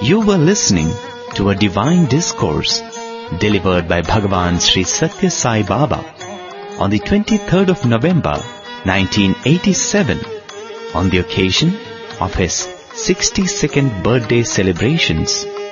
You were listening to a divine discourse delivered by Bhagavan Sri Satya Sai Baba on the 23rd of November 1987 on the occasion of his 62nd birthday celebrations.